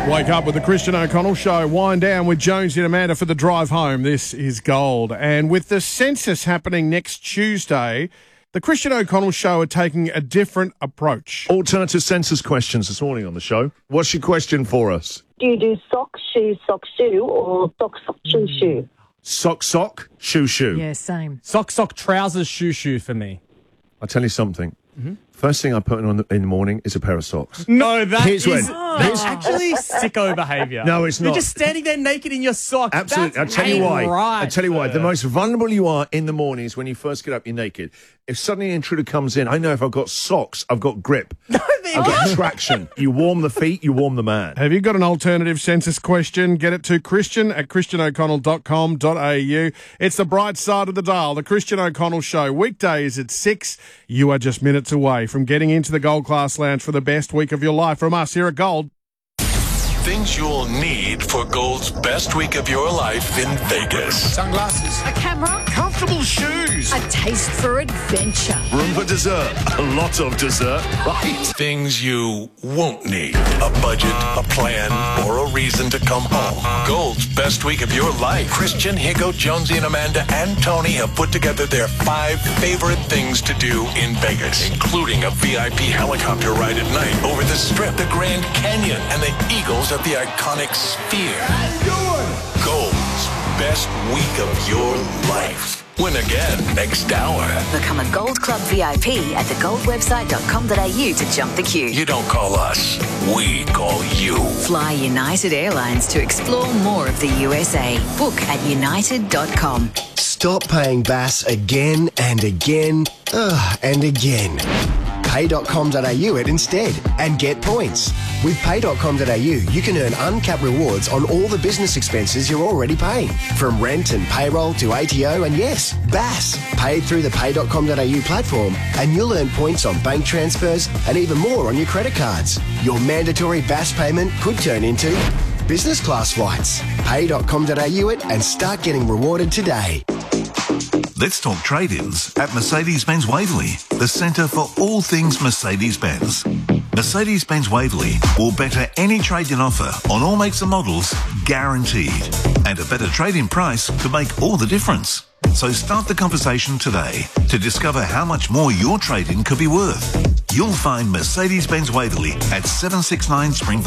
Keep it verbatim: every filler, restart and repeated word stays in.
Wake up with the Christian O'Connell Show. Wind down with Jonesy and Amanda for the drive home. This is gold. And with the census happening next Tuesday, the Christian O'Connell Show are taking a different approach. Alternative census questions this morning on the show. What's your question for us? Do you do sock, shoe, sock, shoe, or sock, sock, shoe, shoe? Sock, sock, shoe, shoe. Yeah, same. Sock, sock, trousers, shoe, shoe for me. I'll tell you something. Mm-hmm. First thing I put on the, in the morning is a pair of socks. No, that Here's is when. that's actually sicko behaviour. No, it's not. You're just standing there naked in your socks. Absolutely. That's I'll tell you why. Right, I'll tell you why. sir. The most vulnerable you are in the morning is when you first get up, you're naked. If suddenly an intruder comes in, I know if I've got socks, I've got grip. I've got traction. You warm the feet, you warm the man. Have you got an alternative census question? Get it to Christian at christian o'connell dot com dot a u. It's the bright side of the dial, the Christian O'Connell Show. Weekdays at six. You are just minutes away from getting into the Gold Class Lounge for the best week of your life. From us here at Gold. Things you'll need for Gold's best week of your life in Vegas. Sunglasses. A camera. Comfortable shoes. A taste for adventure. Room for dessert. A lot of dessert, right? Things you won't need. A budget, a plan, or a reason to come home. Gold's best week of your life. Christian, Higo, Jonesy, and Amanda and Tony have put together their five favorite things to do in Vegas, including a V I P helicopter ride at night over the Strip, the Grand Canyon, and the Eagles at the iconic Sphere. Gold's best week of your life. Win again next hour. Become a Gold Club V I P at the gold website dot com dot a u to jump the queue. You don't call us, we call you. Fly United Airlines to explore more of the U S A. Book at united dot com. Stop paying B A S again and again ugh, and again. pay dot com dot a u it instead and get points. With pay dot com dot a u, you can earn uncapped rewards on all the business expenses you're already paying, from rent and payroll to A T O and, yes, B A S. Paid through the pay dot com dot a u platform, and you'll earn points on bank transfers and even more on your credit cards. Your mandatory B A S payment could turn into business class flights. pay dot com dot a u it and start getting rewarded today. Let's talk trade-ins at Mercedes-Benz Waverley, the centre for all things Mercedes-Benz. Mercedes-Benz Waverley will better any trade-in offer on all makes and models, guaranteed. And a better trade-in price could make all the difference. So start the conversation today to discover how much more your trade-in could be worth. You'll find Mercedes-Benz Waverley at seven sixty-nine Springvale